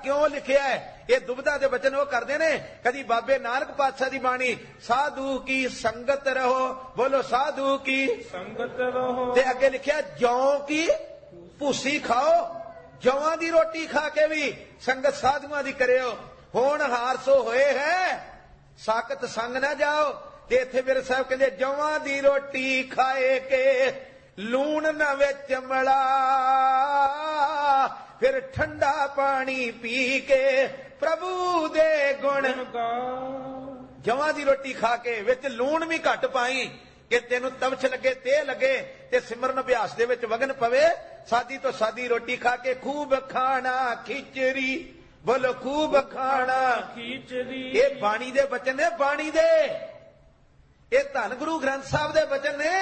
क्यों लिखिया है? ये दुविधा के वचन वो करते ने। कदी बाबे नानक पातशाह की बाणी, साधु की संगत रहो, बोलो साधु की संगत रहो। ते अगे लिखिया जौ की भूसी खाओ, जौआं दी रोटी खा के भी संगत साधुआं दी करियो। होण हार सो होए है, साकत संग ना जाओ। ते इत्थे मेरे साहब कहंदे जौआं दी रोटी खाए के लूण न विच मिला, फिर ठंडा पानी पी के प्रभु दे गुण गा। जौआं दी रोटी खा के विच लूण भी घट पाई कि तेनू तवछ लगे, ते लगे, ते सिमरन अभ्यास दे विच वगन पवे। सादी तो सादी रोटी खा के खूब खाना खिचड़ी, बोलो खूब खाना खिचड़ी। ये बाणी दे वचन ने, बाणी दे, ये धन गुरु ग्रंथ साहब दे वचन ने,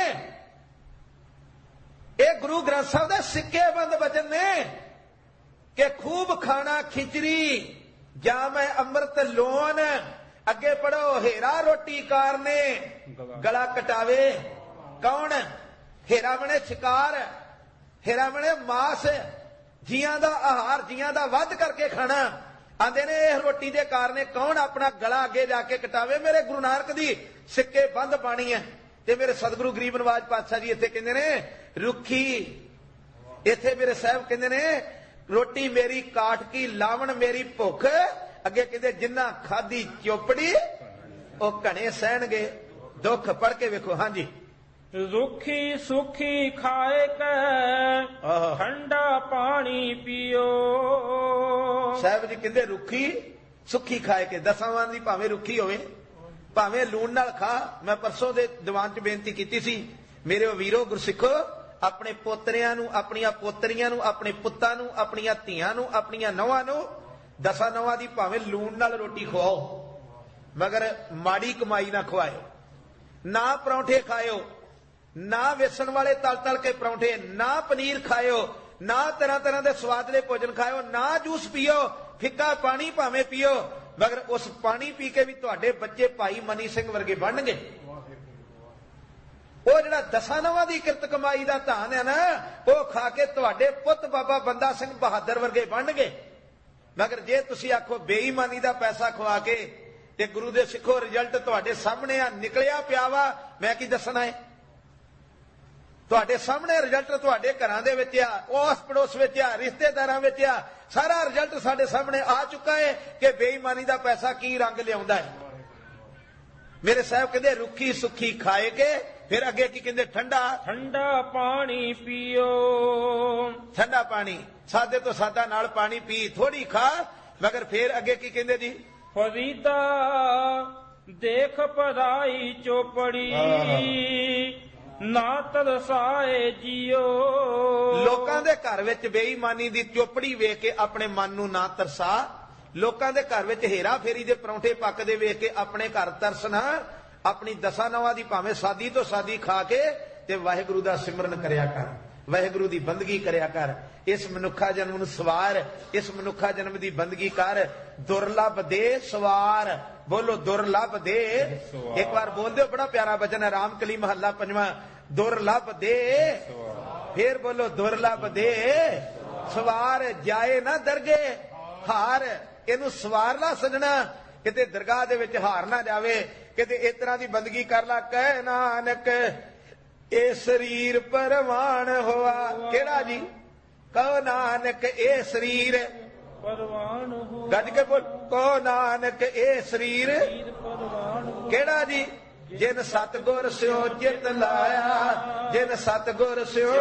ये गुरु ग्रंथ साहब दे सिक्के बंद वचन ने कि खूब खाना खिचड़ी जा मैं अमृत लोन। अगे पढ़ो, हेरा रोटी कार ने गला कटावे। कौन? हेरा बने शिकार, हेरा बने मास, जियां दा आहार, जियां दा वध करके खाना। आंदे ने इस रोटी दे कारणे कौन अपना गला अगे जाके कटावे। मेरे गुरु नानक दी सिक्के बंद बाणी है। ते मेरे सतगुरु गरीब नवाज पातशाह जी इत्थे कहंदे ने रुखी, इत्थे मेरे साहब कहंदे ने रोटी मेरी काट की, लावण मेरी भुख। अगे कहंदे जिन्ना खादी चोपड़ी ओ घने सहणगे दुख। पढ़ के वेखो। हाँ जी। रुखी सुखी खाए के ठंडा पानी पियो। साहब जी कहंदे रुखी सुखी खाए के, दसावां दी भावें रुखी होवे, भावें लूण नाल खा। मैं परसों दे दीवान च बेनती कीती सी, मेरे वीरो गुरसिखो, अपने पोतरियां नू, अपनियां पोतरियां नू, अपने पुत्तां नू, अपनियां धीआं नू, अपनियां नौहां नू दसा नौहां दी भावें लूण नाल रोटी खवाओ, मगर माड़ी कमाई ना खवाओ। ना परौंठे खाओ, ना वेसन वाले तल तल के परौंठे, ना पनीर खाओ, ना तरह तरह के स्वादले भोजन खाओ, ना जूस पियो, फिक्का पानी भावें पियो, मगर उस पानी पी के भी तुहाडे बच्चे भाई मनी सिंह वर्गे बनणगे। वो जिहड़ा दसां नौहां दी किरत कमाई दा धान है ना, वो खा के तुहाडे पुੱਤ बाबा बंदा सिंह बहादुर वर्गे बनणगे। मगर जे तुसीं आखो बेईमानी दा पैसा खवा के ते गुरु दे सिखो रिजल्ट तुहाडे सामने आ निकलिया पिया वा, मैं की दसना है? तुहाडे सामने रिजल्ट तुहाडे घरां दे विच आ, उस पड़ोस विच आ, रिश्तेदारां विच आ, सारा रिजल्ट साडे सामने आ चुका है कि बेईमानी दा पैसा की रंग लियाउंदा है। मेरे साहब कहंदे रुखी सुखी खाए के, फिर अगे की कहंदे ठंडा ठंडा पानी पियो। ठंडा पानी, सादे तो सादा नाल पानी पी, थोड़ी खा, मगर फिर अगे की कहंदे जी फरीदा देख पराई चोपड़ी ना तरसाए जियो। लोकां दे घर विच बेईमानी दी चोपड़ी वेख के अपने मन नूं ना तरसा। लोकां दे घर विच हेरा फेरी दे परौंठे पकदे वेख के अपने घर तरसना। अपनी दसा नौहां दी भावें सादी तो सादी खा के ते वाहिगुरू दा सिमरन करया कर, वाहिगुरू दी बंदगी करया कर। इस मनुखा जन्म नूं सवार, इस मनुखा जन्म दी बंदगी कर। दुर्लभ दे सवार, बोलो दुर्लभ दे। एक बार बोल दो, बड़ा प्यारा वचन है, रामकली महला पंजवा, दुर्लभ दे। फिर बोलो दुर्लभ दे सवार, जाए ना दरगे हार। इनू सवार ला सजना, किते दरगाह दे विच हार ना जावे, किते इस तरह दी बंदगी कर ला। कह नानक ए शरीर परवान होआ। केड़ा जी? कहो नानक ए शरीर परवान हो। गज के बोल, कहो नानक ए शरीर केड़ा जी? जिन सतगुर स्यो चित लाया, जिन सतगुर स्यो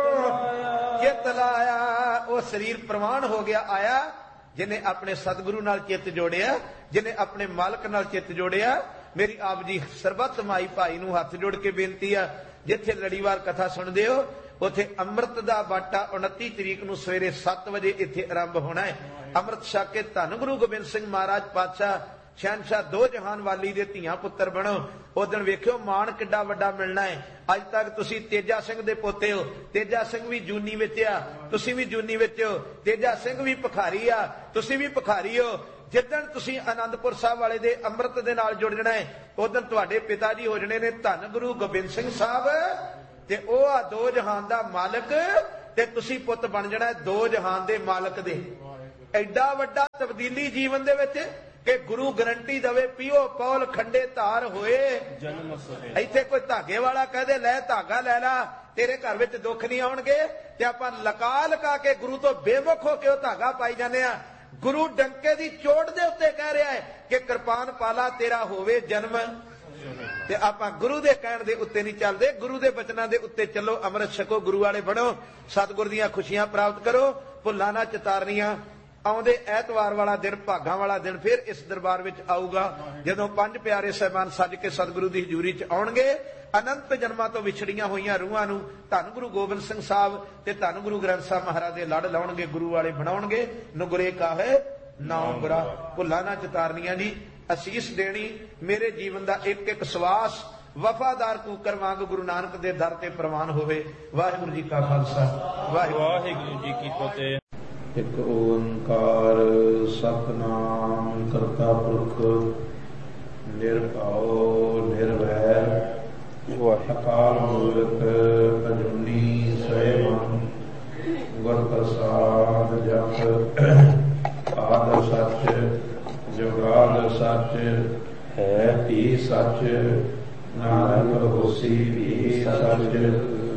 चित लाया। वो शरीर प्रवान हो गया आया जिन्हें अपने सतगुरु नाल चित जोड़िया, जिन्हें अपने मालक नाल चित जोड़िया। मेरी आप जी सरबत माई भाई नूं हथ जोड़ के बेनती है, जिथे लड़ीवार कथा सुनदे हो उथे अमृत दा बाटा 29 तरीक नूं सवेरे 7 वजे इत्थे आरंभ होना है। अमृत छक के धन गुरु गोबिंद सिंह महाराज पातशाह शहनशाह दो जहान वाली दे धीआं पुत्तर बनो। उस दिन वेखियो मान किड्डा वड्डा मिलना है। अज तक तुसी तेजा सिंह दे पोते हो, तेजा सिंह भी जूनी विच आ, तुसी भी जूनी विच हो। तेजा सिंह भी भखारी आ, तुसी भी भखारी हो। जिदन तुसी आनंदपुर साहब वाले दे अमृत दे नाल जुड़ जाना है, उस दिन तुहाडे पिता जी हो जाने ने धन गुरु गोबिंद सिंह साहब, ते ओ आ दो जहान दा मालक, ते तुसी पुत बन जाना है दो जहान दे मालक दे। ਐਡਾ ਵੱਡਾ ਤਬਦੀਲੀ ਜੀਵਨ ਦੇ ਵਿੱਚ ਕਿ ਗੁਰੂ ਗਰੰਟੀ ਦਵੇ ਪੀਓ ਪੌਲ ਖੰਡੇ ਧਾਰ ਹੋਏ ਜਨਮ ਸਵੇ। ਇੱਥੇ ਕੋਈ ਧਾਗੇ ਵਾਲਾ ਕਹਦੇ ਲੈ ਧਾਗਾ ਲੈ ਲਾ, ਤੇਰੇ ਘਰ ਵਿੱਚ ਦੁੱਖ ਨਹੀਂ ਆਉਣਗੇ, ਤੇ ਆਪਾਂ ਲਕਾ ਲਕਾ ਕੇ ਗੁਰੂ ਤੋਂ ਬੇਵਕ ਹੋ ਕੇ ਉਹ ਧਾਗਾ ਪਾਈ ਜਾਂਦੇ ਆ। ਗੁਰੂ ਡੰਕੇ ਦੀ ਚੋਟ ਦੇ ਉੱਤੇ ਕਹਿ ਰਿਹਾ ਹੈ ਕਿ ਕਿਰਪਾਨ ਪਾਲਾ ਤੇਰਾ ਹੋਵੇ ਜਨਮ, ਤੇ ਆਪਾਂ ਗੁਰੂ ਦੇ ਕਹਿਣ ਦੇ ਉੱਤੇ ਨਹੀਂ ਚੱਲਦੇ, ਗੁਰੂ ਦੇ ਬਚਨਾਂ ਦੇ ਉੱਤੇ ਚੱਲੋ। ਅੰਮ੍ਰਿਤ ਛਕੋ, ਗੁਰੂ ਵਾਲੇ ਬਣੋ, ਸਤਿਗੁਰ ਦੀਆਂ ਖੁਸ਼ੀਆਂ ਪ੍ਰਾਪਤ ਕਰੋ, ਭੁੱਲਾਂ ਨਾ ਚਿਤਾਰਨੀਆਂ। ਆਉਂਦੇ ਐਤਵਾਰ ਵਾਲਾ ਦਿਨ, ਭਾਗਾਂ ਵਾਲਾ ਦਿਨ ਫਿਰ ਇਸ ਦਰਬਾਰ ਵਿੱਚ ਆਊਗਾ, ਜਦੋਂ 5 ਪਿਆਰੇ ਸਾਹਿਬਾਨ ਸੱਜ ਕੇ ਸਤਿਗੁਰੂ ਦੀ ਹਜ਼ੂਰੀ 'ਚ ਆਉਣਗੇ। ਅਨੰਤ ਜਨਮਾਂ ਤੋਂ ਵਿਛੜੀਆਂ ਹੋਈਆਂ ਰੂਹਾਂ ਨੂੰ ਧੰਨ ਗੁਰੂ ਗੋਬਿੰਦ ਸਿੰਘ ਸਾਹਿਬ ਤੇ ਧੰਨ ਗੁਰੂ ਗ੍ਰੰਥ ਸਾਹਿਬ ਮਹਾਰਾਜ ਦੇ ਲੜ ਲਾਉਣਗੇ, ਗੁਰੂ ਵਾਲੇ ਬਣਾਉਣਗੇ। ਨੁਗਰੇ ਕਾਹੇ ਨਾਮ ਗੁਰਾ, ਭੁੱਲਾਂ ਨਾ ਚਿਤਾਰਨੀਆਂ ਜੀ। ਅਸੀਸ ਦੇਣੀ, ਮੇਰੇ ਜੀਵਨ ਦਾ ਇੱਕ ਇੱਕ ਸਵਾਸ ਵਫਾਦਾਰ ਕੂਕਰ ਵਾਂਗ ਗੁਰੂ ਨਾਨਕ ਦੇ ਦਰ ਤੇ ਪ੍ਰਵਾਨ ਹੋਵੇ। ਵਾਹਿਗੁਰੂ ਜੀ ਕਾ ਖਾਲਸਾ, ਵਾਹਿਗੁਰੂ ਜੀ ਕੀ ਫਤਿਹ। ਇੱਕ ਓੰਕਾਰ ਸਤਿਨਾਮ ਕਰਤਾ ਪੁਰਖ ਨਿਰਭਉ ਨਿਰਵੈਰ ਅਕਾਲ ਮੂਰਤ ਅਜੂਨੀ ਸੈਭੰ ਗੁਰ ਪ੍ਰਸਾਦ ਜਪ ਆਦਿ ਸੱਚ ਜੁਗਾਦ ਸੱਚ ਹੈ ਭੀ ਸੱਚ ਨਾਨਕ ਹੋਸੀ ਭੀ ਸੱਚ